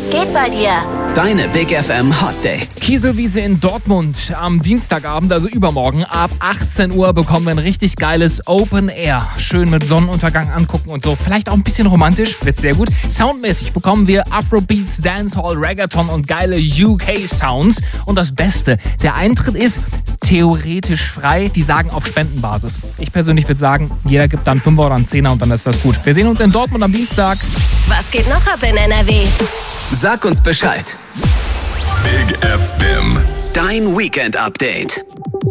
Was geht bei dir? Deine Big FM Hot Dates. Kieselwiese in Dortmund am Dienstagabend, also übermorgen, ab 18 Uhr bekommen wir ein richtig geiles Open Air. Schön mit Sonnenuntergang angucken und so. Vielleicht auch ein bisschen romantisch, wird sehr gut. Soundmäßig bekommen wir Afrobeats, Dancehall, Reggaeton und geile UK-Sounds. Und das Beste, der Eintritt ist theoretisch frei. Die sagen auf Spendenbasis. Ich persönlich würde sagen, jeder gibt dann 5 oder einen 10er und dann ist das gut. Wir sehen uns in Dortmund am Dienstag. Was geht noch ab in NRW? Sag uns Bescheid. Big FM. Dein Weekend-Update.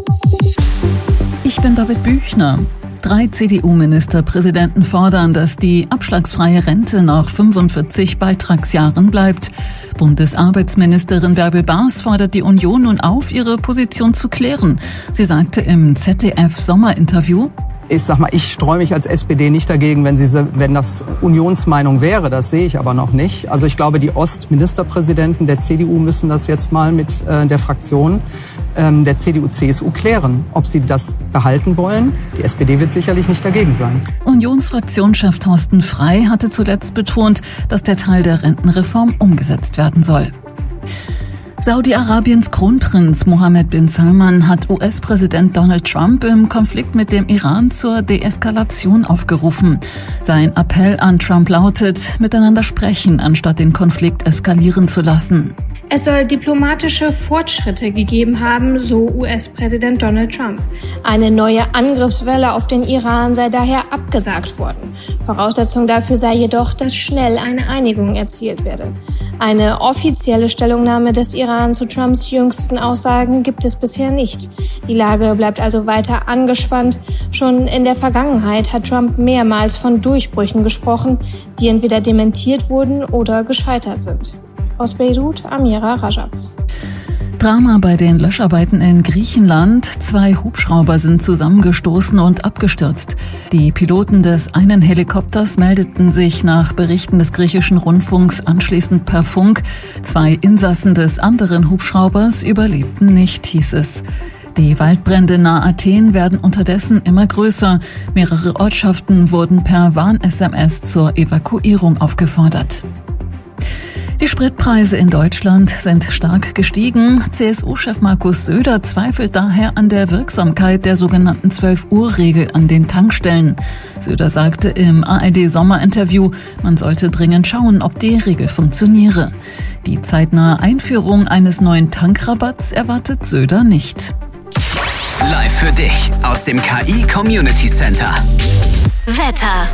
Ich bin Babette Büchner. 3 CDU-Ministerpräsidenten fordern, dass die abschlagsfreie Rente nach 45 Beitragsjahren bleibt. Bundesarbeitsministerin Bärbel Baas fordert die Union nun auf, ihre Position zu klären. Sie sagte im ZDF-Sommerinterview: Ich streue mich als SPD nicht dagegen, wenn das Unionsmeinung wäre. Das sehe ich aber noch nicht. Also ich glaube, die Ostministerpräsidenten der CDU müssen das jetzt mal mit der Fraktion der CDU-CSU klären, ob sie das behalten wollen. Die SPD wird sicherlich nicht dagegen sein. Unionsfraktionschef Thorsten Frey hatte zuletzt betont, dass der Teil der Rentenreform umgesetzt werden soll. Saudi-Arabiens Kronprinz Mohammed bin Salman hat US-Präsident Donald Trump im Konflikt mit dem Iran zur Deeskalation aufgerufen. Sein Appell an Trump lautet: miteinander sprechen, anstatt den Konflikt eskalieren zu lassen. Es soll diplomatische Fortschritte gegeben haben, so US-Präsident Donald Trump. Eine neue Angriffswelle auf den Iran sei daher abgesagt worden. Voraussetzung dafür sei jedoch, dass schnell eine Einigung erzielt werde. Eine offizielle Stellungnahme des Iran zu Trumps jüngsten Aussagen gibt es bisher nicht. Die Lage bleibt also weiter angespannt. Schon in der Vergangenheit hat Trump mehrmals von Durchbrüchen gesprochen, die entweder dementiert wurden oder gescheitert sind. Aus Beirut, Amira Rajab. Drama bei den Löscharbeiten in Griechenland. 2 Hubschrauber sind zusammengestoßen und abgestürzt. Die Piloten des einen Helikopters meldeten sich nach Berichten des griechischen Rundfunks anschließend per Funk. 2 Insassen des anderen Hubschraubers überlebten nicht, hieß es. Die Waldbrände nahe Athen werden unterdessen immer größer. Mehrere Ortschaften wurden per Warn-SMS zur Evakuierung aufgefordert. Die Spritpreise in Deutschland sind stark gestiegen. CSU-Chef Markus Söder zweifelt daher an der Wirksamkeit der sogenannten 12-Uhr-Regel an den Tankstellen. Söder sagte im ARD-Sommerinterview, man sollte dringend schauen, ob die Regel funktioniere. Die zeitnahe Einführung eines neuen Tankrabatts erwartet Söder nicht. Live für dich aus dem KI Community Center. Wetter.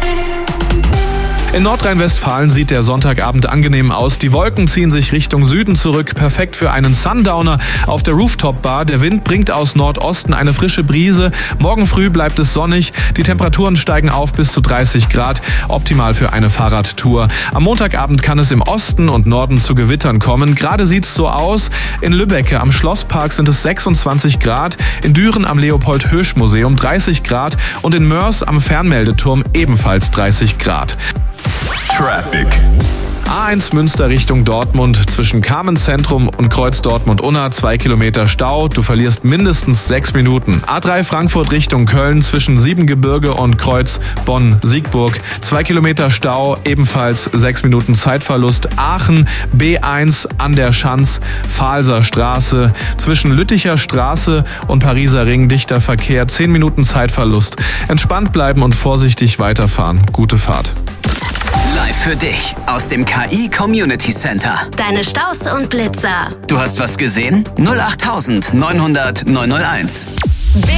In Nordrhein-Westfalen sieht der Sonntagabend angenehm aus. Die Wolken ziehen sich Richtung Süden zurück. Perfekt für einen Sundowner auf der Rooftop-Bar. Der Wind bringt aus Nordosten eine frische Brise. Morgen früh bleibt es sonnig. Die Temperaturen steigen auf bis zu 30 Grad. Optimal für eine Fahrradtour. Am Montagabend kann es im Osten und Norden zu Gewittern kommen. Gerade sieht's so aus. In Lübbecke am Schlosspark sind es 26 Grad. In Düren am Leopold-Hirsch-Museum 30 Grad. Und in Mörs am Fernmeldeturm ebenfalls 30 Grad. Traffic. A1 Münster Richtung Dortmund. Zwischen Kamenz-Zentrum und Kreuz Dortmund-Unna 2 Kilometer Stau. Du verlierst mindestens 6 Minuten. A3 Frankfurt Richtung Köln zwischen Siebengebirge und Kreuz Bonn-Siegburg 2 Kilometer Stau, ebenfalls 6 Minuten Zeitverlust. Aachen B1 an der Schanz, Pfalzer Straße zwischen Lütticher Straße und Pariser Ring dichter Verkehr, 10 Minuten Zeitverlust. Entspannt bleiben und vorsichtig weiterfahren. Gute Fahrt. Live für dich aus dem KI Community Center. Deine Staus und Blitzer. Du hast was gesehen? 08900 901.